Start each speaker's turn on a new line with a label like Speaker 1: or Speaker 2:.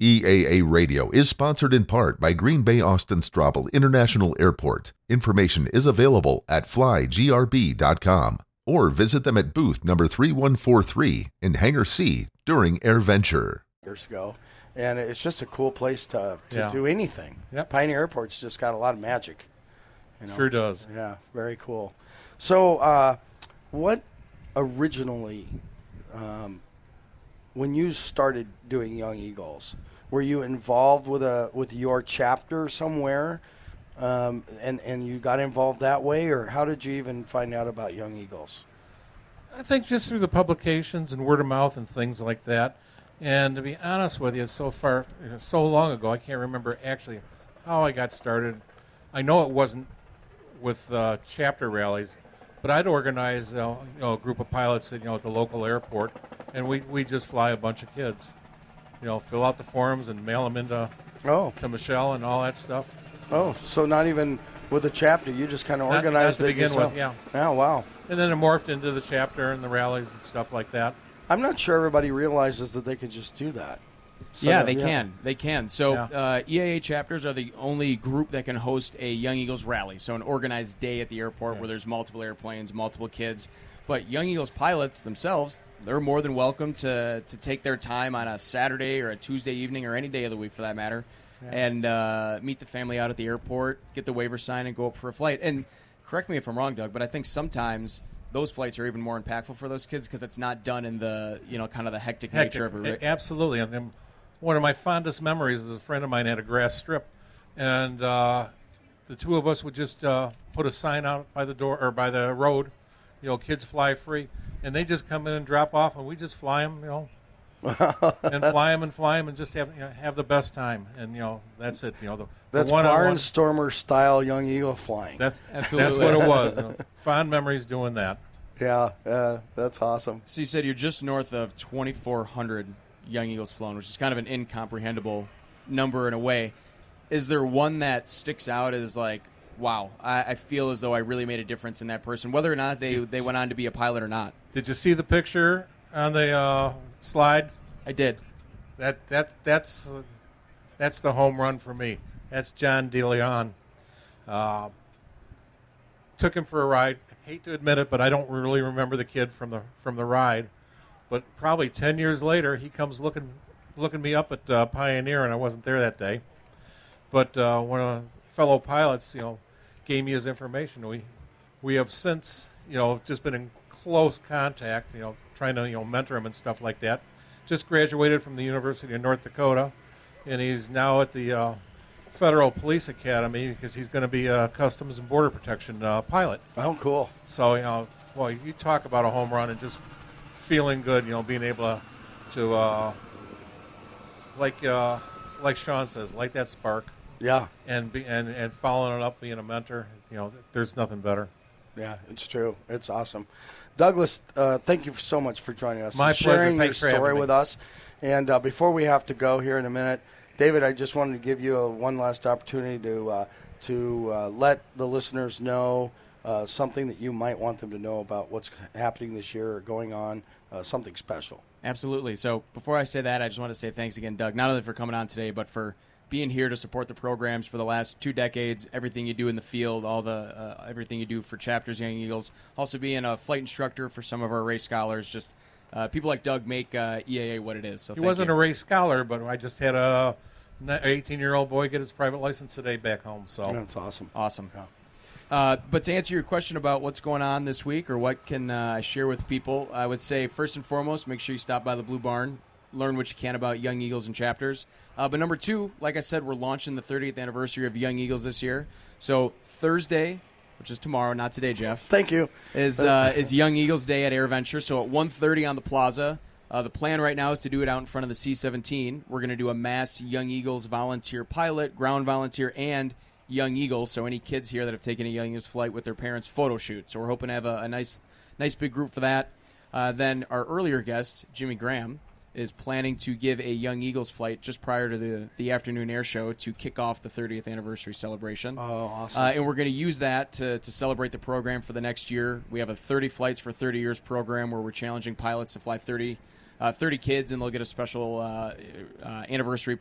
Speaker 1: EAA Radio is sponsored in part by Green Bay Austin Straubel International Airport. Information is available at flygrb.com or visit them at booth number 3143 in Hangar C during AirVenture.
Speaker 2: Years ago, and it's just a cool place to
Speaker 3: Yeah.
Speaker 2: do anything.
Speaker 3: Yep.
Speaker 2: Pioneer Airport's just got a lot of magic.
Speaker 3: Sure does.
Speaker 2: Yeah, very cool. So, what originally, when you started doing Young Eagles, were you involved with your chapter somewhere, and you got involved that way, or how did you even find out about Young Eagles?
Speaker 3: I think just through the publications and word of mouth and things like that. And to be honest with you, so long ago, I can't remember actually how I got started. I know it wasn't with chapter rallies, but I'd organize a group of pilots at the local airport, and we just fly a bunch of kids. Fill out the forms and mail them into to Michelle and all that stuff.
Speaker 2: Oh, so not even with a chapter, you just kind of organized
Speaker 3: not to
Speaker 2: it
Speaker 3: begin
Speaker 2: yourself.
Speaker 3: with, yeah.
Speaker 2: Oh, wow.
Speaker 3: And then it morphed into the chapter and the rallies and stuff like that.
Speaker 2: I'm not sure everybody realizes that they could just do that.
Speaker 4: They can. They can. So EAA chapters are the only group that can host a Young Eagles rally, so an organized day at the airport where there's multiple airplanes, multiple kids. But Young Eagles pilots themselves, they're more than welcome to take their time on a Saturday or a Tuesday evening or any day of the week for that matter and meet the family out at the airport, get the waiver signed, and go up for a flight. And correct me if I'm wrong, Doug, but I think sometimes those flights are even more impactful for those kids because it's not done in the kind of the hectic nature of it.
Speaker 3: Absolutely. And one of my fondest memories is a friend of mine had a grass strip, and the two of us would just put a sign out by the door or by the road, kids fly free, and they just come in and drop off, and we just fly them, and fly them and just have the best time, and that's it.
Speaker 2: That's Barnstormer style Young Eagle flying.
Speaker 3: That's what it was. Fond memories doing that.
Speaker 2: Yeah, that's awesome.
Speaker 4: So you said you're just north of 2,400 Young Eagles flown, which is kind of an incomprehensible number in a way. Is there one that sticks out as like, wow, I feel as though I really made a difference in that person, whether or not they went on to be a pilot or not?
Speaker 3: Did you see the picture on the slide?
Speaker 4: I did.
Speaker 3: That's the home run for me. That's John DeLeon. Took him for a ride. I hate to admit it, but I don't really remember the kid from the ride. But probably 10 years later, he comes looking me up at Pioneer, and I wasn't there that day. But one of the fellow pilots, gave me his information. We have since, just been in close contact, trying to, mentor him and stuff like that. Just graduated from the University of North Dakota, and he's now at the Federal Police Academy because he's going to be a Customs and Border Protection pilot.
Speaker 2: Oh, cool.
Speaker 3: So, you talk about a home run and just feeling good, being able to like Sean says, light that spark.
Speaker 2: Yeah.
Speaker 3: And following it up, being a mentor, there's nothing better.
Speaker 2: Yeah, it's true. It's awesome. Douglas, thank you so much for joining us.
Speaker 3: My
Speaker 2: and
Speaker 3: pleasure.
Speaker 2: sharing your
Speaker 3: Thanks for
Speaker 2: story
Speaker 3: having me.
Speaker 2: with us. And before we have to go here in a minute, David, I just wanted to give you one last opportunity to let the listeners know something that you might want them to know about what's happening this year or going on, something special.
Speaker 4: Absolutely. So before I say that, I just want to say thanks again, Doug, not only for coming on today, but for being here to support the programs for the last 2 decades, everything you do in the field, all the everything you do for Chapters Young Eagles, also being a flight instructor for some of our race scholars. Just people like Doug make EAA what it is. So
Speaker 3: he wasn't a race scholar, but I just had a 18-year-old boy get his private license today back home. So
Speaker 2: that's awesome.
Speaker 4: Awesome.
Speaker 2: Yeah.
Speaker 4: But to answer your question about what's going on this week or what can I share with people, I would say first and foremost, make sure you stop by the Blue Barn, learn what you can about Young Eagles and Chapters. But number 2, like I said, we're launching the 30th anniversary of Young Eagles this year. So Thursday, which is tomorrow, not today, Jeff.
Speaker 2: Thank you.
Speaker 4: Is Young Eagles Day at AirVenture. So at 1:30 on the plaza. The plan right now is to do it out in front of the C-17. We're going to do a mass Young Eagles volunteer pilot, ground volunteer, and Young Eagles. So any kids here that have taken a Young Eagles flight with their parents photo shoot. So we're hoping to have a nice big group for that. Then our earlier guest, Jimmy Graham, is planning to give a Young Eagles flight just prior to the afternoon air show to kick off the 30th anniversary celebration.
Speaker 2: Oh, awesome.
Speaker 4: And we're going to use that to celebrate the program for the next year. We have a 30 Flights for 30 Years program where we're challenging pilots to fly 30 kids, and they'll get a special anniversary